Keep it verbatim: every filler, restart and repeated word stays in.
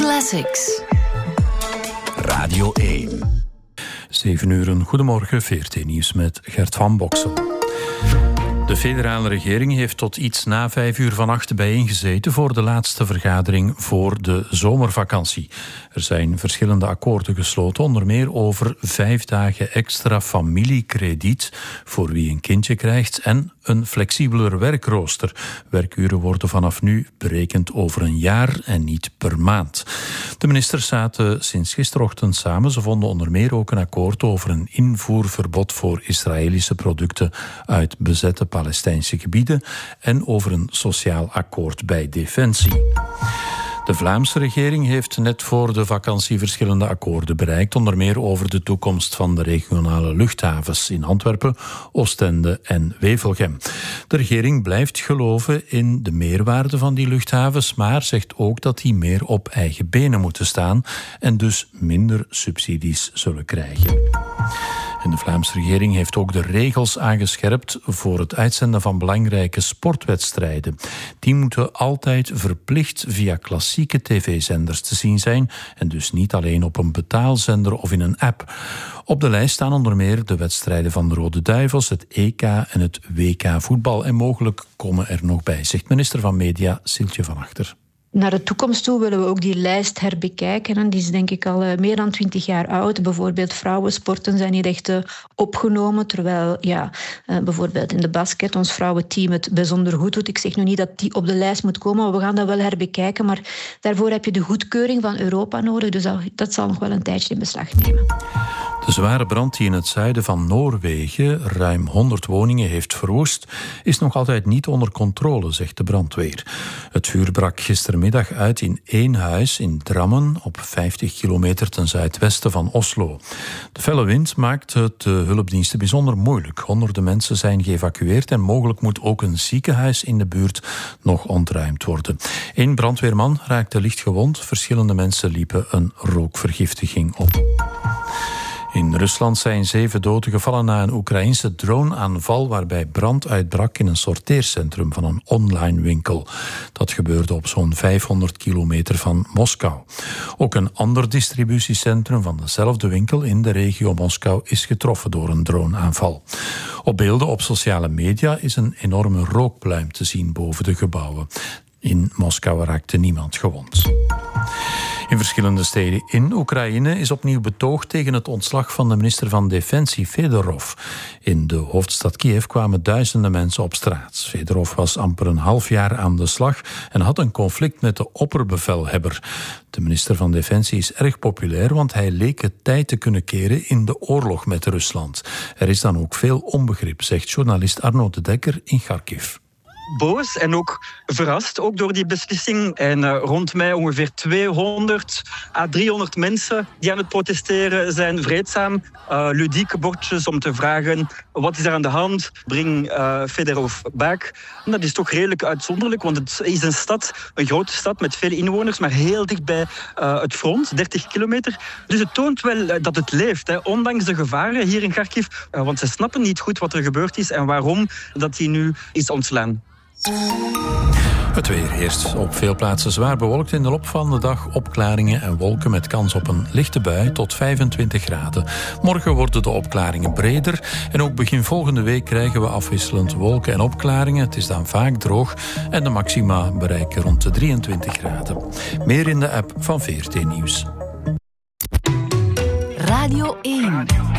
Classics. Radio één. Zeven uur, goedemorgen, V R T Nieuws met Gert van Boksel. De federale regering heeft tot iets na vijf uur vannacht bijeengezeten voor de laatste vergadering voor de zomervakantie. Er zijn verschillende akkoorden gesloten, onder meer over vijf dagen extra familiekrediet voor wie een kindje krijgt en een flexibeler werkrooster. Werkuren worden vanaf nu berekend over een jaar en niet per maand. De ministers zaten sinds gisterochtend samen. Ze vonden onder meer ook een akkoord over een invoerverbod voor Israëlische producten uit bezette Palestijnse gebieden en over een sociaal akkoord bij Defensie. De Vlaamse regering heeft net voor de vakantie verschillende akkoorden bereikt, onder meer over de toekomst van de regionale luchthavens in Antwerpen, Oostende en Wevelgem. De regering blijft geloven in de meerwaarde van die luchthavens, maar zegt ook dat die meer op eigen benen moeten staan en dus minder subsidies zullen krijgen. En de Vlaamse regering heeft ook de regels aangescherpt voor het uitzenden van belangrijke sportwedstrijden. Die moeten altijd verplicht via klassieke tv-zenders te zien zijn en dus niet alleen op een betaalzender of in een app. Op de lijst staan onder meer de wedstrijden van de Rode Duivels, het E K en het W K voetbal. En mogelijk komen er nog bij, zegt minister van Media Siltje van Achter. Naar de toekomst toe willen we ook die lijst herbekijken. Die is denk ik al meer dan twintig jaar oud. Bijvoorbeeld vrouwensporten zijn hier echt opgenomen. Terwijl ja, bijvoorbeeld in de basket ons vrouwenteam het bijzonder goed doet. Ik zeg nu niet dat die op de lijst moet komen, maar we gaan dat wel herbekijken. Maar daarvoor heb je de goedkeuring van Europa nodig. Dus dat zal nog wel een tijdje in beslag nemen. De zware brand die in het zuiden van Noorwegen ruim honderd woningen heeft verwoest, is nog altijd niet onder controle, zegt de brandweer. Het vuur brak gistermiddag uit in één huis in Drammen, op vijftig kilometer ten zuidwesten van Oslo. De felle wind maakt het de hulpdiensten bijzonder moeilijk. Honderden mensen zijn geëvacueerd en mogelijk moet ook een ziekenhuis in de buurt nog ontruimd worden. Eén brandweerman raakte licht gewond. Verschillende mensen liepen een rookvergiftiging op. In Rusland zijn zeven doden gevallen na een Oekraïense drone-aanval waarbij brand uitbrak in een sorteercentrum van een online winkel. Dat gebeurde op zo'n vijfhonderd kilometer van Moskou. Ook een ander distributiecentrum van dezelfde winkel in de regio Moskou is getroffen door een drone-aanval. Op beelden op sociale media is een enorme rookpluim te zien boven de gebouwen. In Moskou raakte niemand gewond. In verschillende steden in Oekraïne is opnieuw betoogd tegen het ontslag van de minister van Defensie, Fedorov. In de hoofdstad Kiev kwamen duizenden mensen op straat. Fedorov was amper een half jaar aan de slag en had een conflict met de opperbevelhebber. De minister van Defensie is erg populair, want hij leek het tijd te kunnen keren in de oorlog met Rusland. Er is dan ook veel onbegrip, zegt journalist Arno de Dekker in Kharkiv. Boos en ook verrast ook door die beslissing. En uh, rond mij ongeveer tweehonderd à driehonderd mensen die aan het protesteren zijn, vreedzaam. Uh, ludieke bordjes om te vragen wat is er aan de hand, breng uh, Fedorov back. En dat is toch redelijk uitzonderlijk, want het is een stad, een grote stad met veel inwoners, maar heel dicht bij uh, het front, dertig kilometer. Dus het toont wel uh, dat het leeft, hè, ondanks de gevaren hier in Kharkiv. Uh, want ze snappen niet goed wat er gebeurd is en waarom dat hij nu is ontslaan. Het weer heerst op veel plaatsen zwaar bewolkt in de loop van de dag. Opklaringen en wolken met kans op een lichte bui tot vijfentwintig graden. Morgen worden de opklaringen breder. En ook begin volgende week krijgen we afwisselend wolken en opklaringen. Het is dan vaak droog en de maxima bereiken rond de drieëntwintig graden. Meer in de app van V R T Nieuws. Radio één.